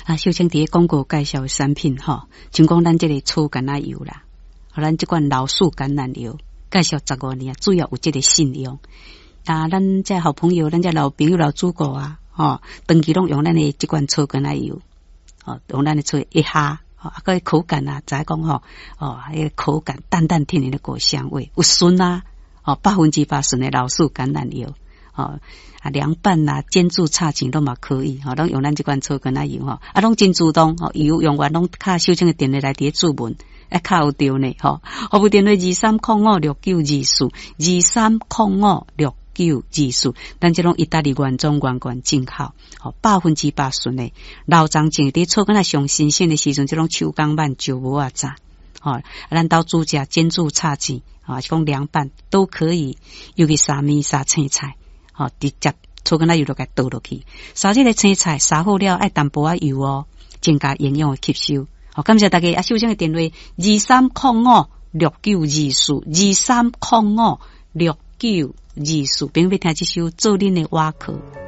小青伫广告介绍的产品吼，像讲咱这个草橄榄油啦，咱这款老树橄榄油介绍15年，主要有这个信用。咱这好朋友，咱这老朋友老主顾啊，长期拢用咱的这款草橄榄油，用咱的草一下，个口感啊，再讲迄个口感淡淡甜甜的果香味，有顺啊，8%顺的老树橄榄油，凉拌啦、煎煮、炒青都嘛可以，拢用咱这款草橄榄油拢真主动，油用完拢卡小青的电话来伫注文。卡有对呢，服务电话23056924，23056924，咱这种意大利原装原罐进口，8%顺的老长种伫草橄榄上新鲜的时阵，这种手工慢就无啊炸，咱到煮食煎煮炒青，是讲凉拌都可以，尤其沙米沙青菜，直接草橄榄油就给倒落去，烧这个青菜烧好了，爱淡薄仔油增加营养的吸收。感谢大家小青的电话23056924，23056924，并要听这首做恁的瓦课。